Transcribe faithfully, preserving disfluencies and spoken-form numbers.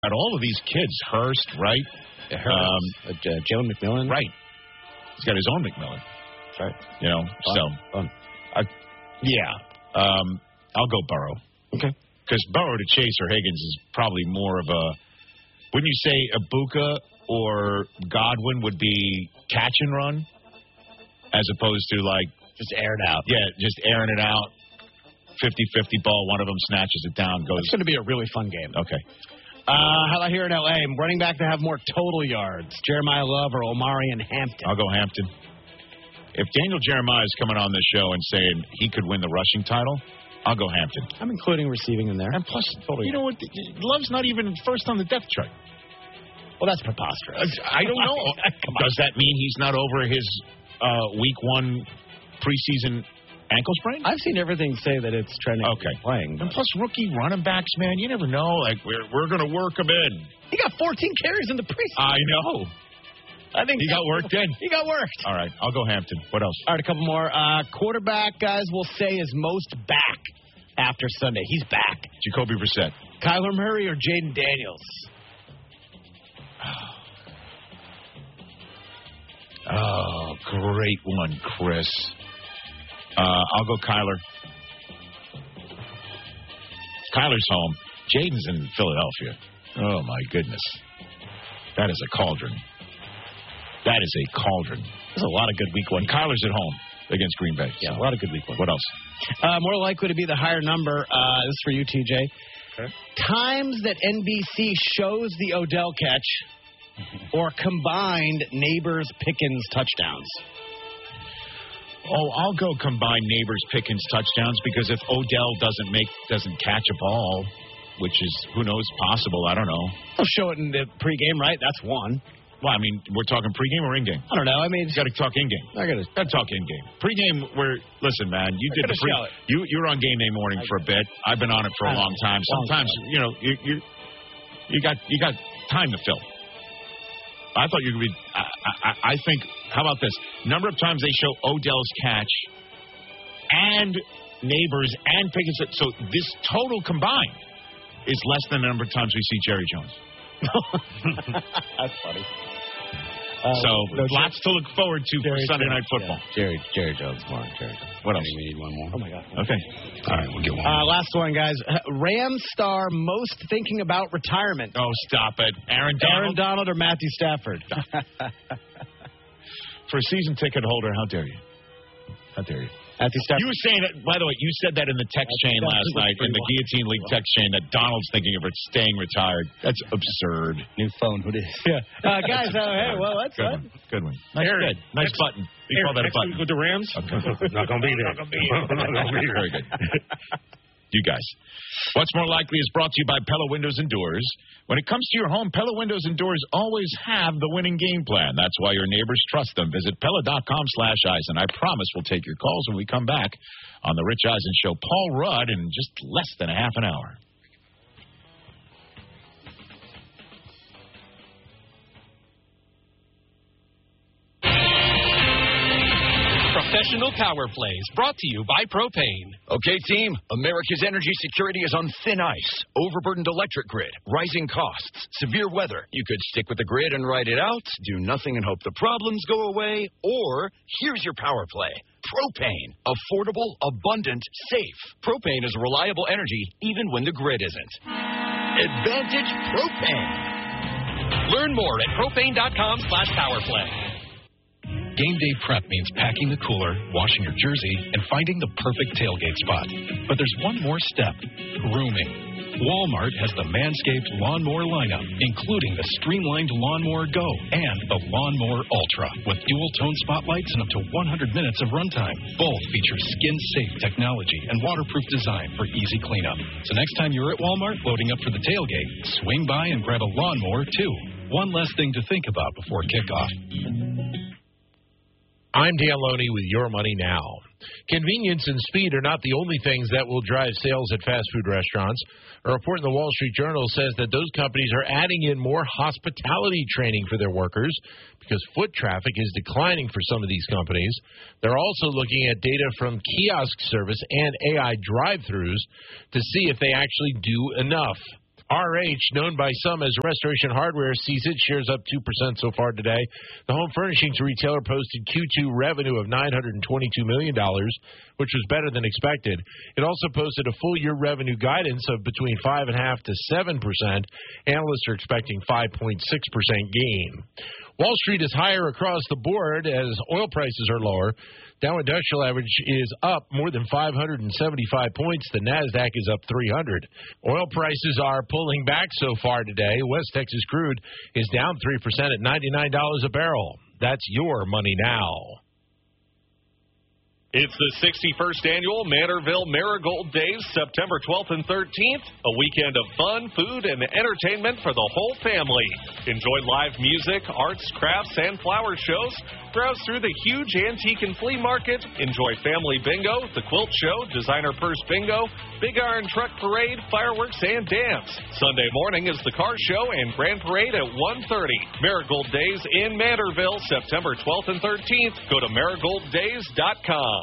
got all of these kids. Hurst, right? Yeah, Hurst. Um, uh, Jalen McMillan. Right. He's got his own McMillan. That's right. You know, Fun. so. Fun. I, yeah. Um, I'll go Burrow. Okay. Because Burrow to Chase or Higgins is probably more of a, wouldn't you say Ibuka or Godwin would be catch and run as opposed to like. Just air it out. Yeah, just airing it out. fifty-fifty ball, one of them snatches it down, goes. It's going to be a really fun game. Okay. Uh, how about here in L A? Running back to have more total yards. Jeremiah Love or Omari and Hampton? I'll go Hampton. If Daniel Jeremiah is coming on this show and saying he could win the rushing title, I'll go Hampton. I'm including receiving in there. And plus, totally. You know what? Love's not even first on the depth chart. Well, that's preposterous. I don't know. Does that mean he's not over his uh, week one preseason ankle sprain? I've seen everything say that it's trending. Okay. Playing. And plus, rookie running backs, man, you never know. Like, we're we're going to work him in. He got fourteen carries in the preseason. I know. I think he got worked in. He got worked. All right, I'll go Hampton. What else? All right, a couple more. Uh, quarterback, guys, will say is most back after Sunday. He's back. Jacoby Brissett. Kyler Murray or Jaden Daniels? Oh, great one, Chris. Uh, I'll go Kyler. Kyler's home. Jaden's in Philadelphia. Oh, my goodness. That is a cauldron. That is a cauldron. There's a lot of good week one. Kyler's at home against Green Bay. Yeah, so. a lot of good week one. What else? Uh, more likely to be the higher number. Uh, this is for you, T J. Okay. Times that N B C shows the Odell catch or combined Neighbors Pickens touchdowns. Oh, I'll go combine Neighbors Pickens touchdowns because if Odell doesn't make doesn't catch a ball, which is who knows possible, I don't know. They'll show it in the pregame, right? That's one. Well, I mean, we're talking pregame or in-game? I don't know. I mean, you got to talk in-game. I got to got to talk in-game. Pregame, where listen, man, you did the pre. You you're on game day morning for a bit. I've been on it for a long time. Sometimes long time. you know you you you got you got time to fill. I thought you could be. I, I, I think. How about this? Number of times they show Odell's catch and Neighbors and Pickens. So this total combined is less than the number of times we see Jerry Jones. That's funny. Uh, so no, lots Jerry, to look forward to Jerry for Sunday Jones, Night Football. Yeah. Jerry Jerry Jones, come on, Jerry Jones. What else? We need one more. Oh my God. Okay. All right, we'll get one. Uh, last one, guys. Rams star most thinking about retirement. Oh, stop it, Aaron Donald. Aaron Donald or Matthew Stafford. For a season ticket holder, how dare you? How dare you? Matthew Stafford. You were saying that, by the way, you said that in the text Matthew chain Stafford last night, in the wild. Guillotine League text chain, that Donald's thinking of staying retired. That's absurd. New phone, who it is. Yeah. Uh, guys, uh, hey, well, that's good. One. Good one. Nice, good. Nice next, button. You Aaron, call that a button. With the Rams? Okay. Not going to be there. Not going to be there. Very good. You guys. What's More Likely is brought to you by Pella Windows and Doors. When it comes to your home, Pella Windows and Doors always have the winning game plan. That's why your neighbors trust them. Visit Pella.com slash Eisen. I promise we'll take your calls when we come back on the Rich Eisen Show. Paul Rudd in just less than a half an hour. Professional Power Plays, brought to you by Propane. Okay, team, America's energy security is on thin ice. Overburdened electric grid, rising costs, severe weather. You could stick with the grid and ride it out, do nothing and hope the problems go away, or here's your power play. Propane. Affordable, abundant, safe. Propane is reliable energy even when the grid isn't. Advantage Propane. Learn more at propane.com slash powerplay. Game day prep means packing the cooler, washing your jersey, and finding the perfect tailgate spot. But there's one more step, grooming. Walmart has the Manscaped Lawnmower lineup, including the Streamlined Lawnmower Go and the Lawnmower Ultra, with dual-tone spotlights and up to one hundred minutes of runtime. Both feature skin-safe technology and waterproof design for easy cleanup. So next time you're at Walmart loading up for the tailgate, swing by and grab a lawnmower, too. One less thing to think about before kickoff. I'm Dan Loney with Your Money Now. Convenience and speed are not the only things that will drive sales at fast food restaurants. A report in the Wall Street Journal says that those companies are adding in more hospitality training for their workers because foot traffic is declining for some of these companies. They're also looking at data from kiosk service and A I drive-thrus to see if they actually do enough. R H, known by some as Restoration Hardware, sees its shares up two percent so far today. The home furnishings retailer posted Q two revenue of nine hundred twenty-two million dollars, which was better than expected. It also posted a full-year revenue guidance of between five point five to seven percent. Analysts are expecting five point six percent gain. Wall Street is higher across the board as oil prices are lower. Dow Industrial Average is up more than five hundred seventy-five points. The NASDAQ is up three hundred. Oil prices are pulling back so far today. West Texas crude is down three percent at ninety-nine dollars a barrel. That's your money now. It's the sixty-first Annual Manorville Marigold Days, September twelfth and thirteenth. A weekend of fun, food, and entertainment for the whole family. Enjoy live music, arts, crafts, and flower shows. Browse through the huge antique and flea market. Enjoy family bingo, the quilt show, designer purse bingo, big iron truck parade, fireworks, and dance. Sunday morning is the car show and grand parade at one thirty. Marigold Days in Manorville, September twelfth and thirteenth. Go to marigold days dot com.